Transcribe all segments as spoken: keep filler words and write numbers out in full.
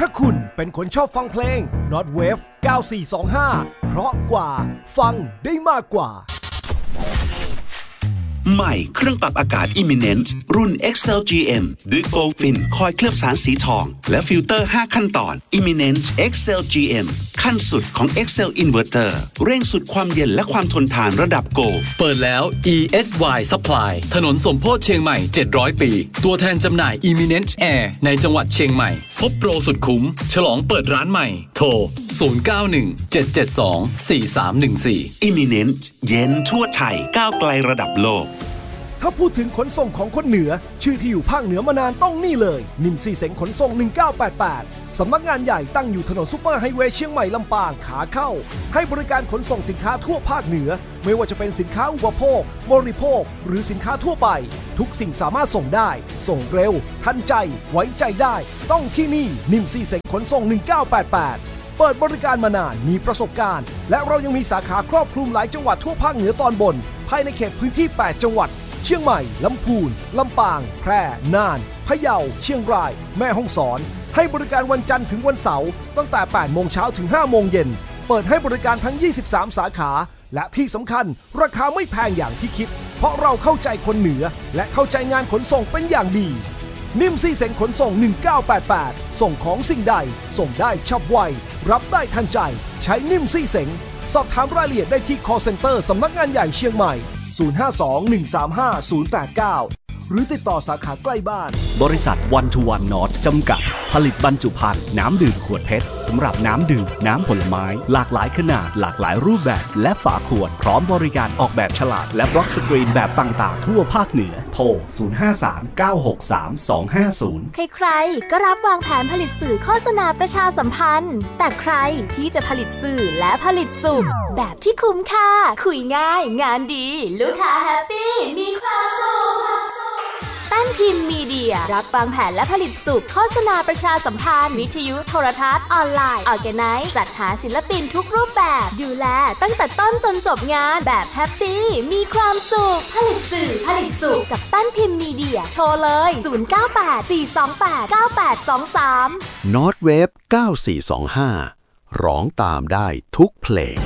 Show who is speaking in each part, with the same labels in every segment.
Speaker 1: ถ้าคุณเป็นคนชอบฟังเพลง Notwave เก้าสี่สองห้าเพราะกว่าฟังได้มากกว่า
Speaker 2: ใหม่เครื่องปรับอากาศ Imminent รุ่น เอ็กซ์ แอล จี เอ็ม ด้วย Goldfin คอยเคลือบสารสีทองและฟิลเตอร์ห้าขั้นตอน Imminent เอ็กซ์ แอล จี เอ็ม ขั้นสุดของ เอ็กซ์ แอล Inverter เร่งสุดความเย็นและความทนทานระดับ Gold
Speaker 3: เปิดแล้ว อี เอส วาย Supply ถนนสมโพธิเชียงใหม่เจ็ดร้อยปีตัวแทนจำหน่าย Imminent Air ในจังหวัดเชียงใหม่พบโปรสุดคุ้มฉลองเปิดร้านใหม่โทรศูนย์ เก้า หนึ่ง เจ็ด เจ็ด สอง สี่ สาม หนึ่ง สี่
Speaker 2: Imminent เย็นทั่วไทยก้าวไกลระดับโลก
Speaker 1: ถ้าพูดถึงขนส่งของคนเหนือชื่อที่อยู่ภาคเหนือมานานต้องนี่เลยนิมซีเส็งขนส่งหนึ่งเก้าแปดแปดสำนักงานใหญ่ตั้งอยู่ถนนซุปเปอร์ไฮเวย์เชียงใหม่ลำปางขาเข้าให้บริการขนส่งสินค้าทั่วภาคเหนือไม่ว่าจะเป็นสินค้าอุปโภคบริโภคหรือสินค้าทั่วไปทุกสิ่งสามารถส่งได้ส่งเร็วทันใจไว้ใจได้ต้องที่นี่นิมซีเส็งขนส่งหนึ่งเก้าแปดแปดเปิดบริการมานานมีประสบการณ์และเรายังมีสาขาครอบคลุมหลายจังหวัดทั่วภาคเหนือตอนบนภายในเขตพื้นที่แปดจังหวัดเชียงใหม่ลำพูนลำปางแพร่น่านพะเยาเชียงรายแม่ฮ่องสอนให้บริการวันจันทร์ถึงวันเสาร์ตั้งแต่แปดโมงเช้าถึงห้าโมงเย็นเปิดให้บริการทั้งยี่สิบสามสาขาและที่สำคัญราคาไม่แพงอย่างที่คิดเพราะเราเข้าใจคนเหนือและเข้าใจงานขนส่งเป็นอย่างดีนิมซีเส็งขนส่งหนึ่งเก้าแปดแปดส่งของสิ่งใดส่งได้ฉับไวรับได้ทันใจใช้นิมซีเส็งสอบถามรายละเอียดได้ที่ call center สำนักงานใหญ่เชียงใหม่ศูนย์ ห้า สอง หนึ่ง สาม ห้า ศูนย์ แปด เก้าหรือติดต่อสาขาใกล้บ้าน
Speaker 4: บริษัท วัน ทู วัน นอร์ท จำกัดผลิตบรรจุภัณฑ์น้ำดื่มขวดเพชรสำหรับน้ำดื่มน้ำผลไม้หลากหลายขนาดหลากหลายรูปแบบและฝาขวดพร้อมบริการออกแบบฉลากและบล็อกสกรีนแบบต่างๆทั่วภาคเหนือโทรศูนย์ ห้า สาม เก้า หก สาม สอง ห้า ศูนย์
Speaker 5: ใครๆก็รับวางแผนผลิตสื่อโฆษณาประชาสัมพันธ์แต่ใครที่จะผลิตสื่อและผลิตสุขแบบที่คุ้มค่าคุยง่ายงานดีลูกค้าแฮปปี้มีความสุขแป้นพิมพ์มีเดียรับวางแผนและผลิตสุขโฆษณาประชาสัมพันธ์วิทยุโทรทัศน์ออนไลน์ออร์แกไนซ์จัดหาศิลปินทุกรูปแบบดูแลตั้งแต่ต้นจนจบงานแบบแฮปปี้มีความสุขผลิตสื่อผลิตสุขกับแป้นพิมพ์มีเดียโทรเลยศูนย์ เก้า แปด สี่ สอง แปด เก้า แปด สอง สาม
Speaker 6: Notwave เก้าสี่สองห้าร้องตามได้ทุกเพลง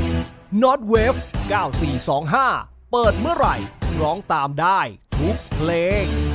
Speaker 1: Notwave เก้าสี่สองห้าเปิดเมื่อไหร่ร้องตามได้ทุกเพลง